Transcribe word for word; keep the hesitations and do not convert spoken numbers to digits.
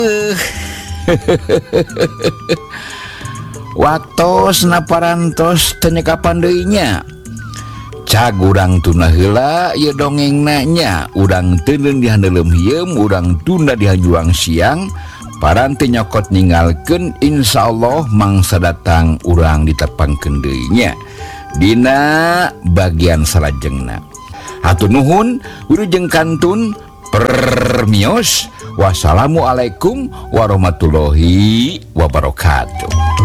waktu naparantos tenyeka pandainya cagurang tuna heula ya dongeng nanya urang tenen dihandelem hiem urang tunda dihajuang siang paranti nyokot ninggalkeun insyaallah mangsa datang urang ditepangkeun deui dina bagian salajengna. Hatur nuhun wilujeng kantun permios. Wassalamualaikum warahmatullahi wabarakatuh.